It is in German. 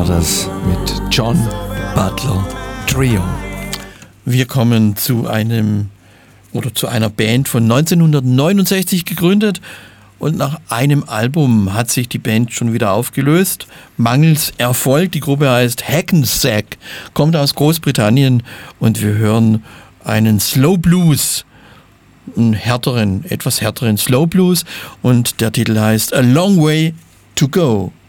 war das mit John Butler Trio. Wir kommen zu einer Band von 1969 gegründet und nach einem Album hat sich die Band schon wieder aufgelöst. Mangels Erfolg. Die Gruppe heißt Hackensack, kommt aus Großbritannien und wir hören einen Slow Blues, einen etwas härteren Slow Blues und der Titel heißt A Long Way to Go.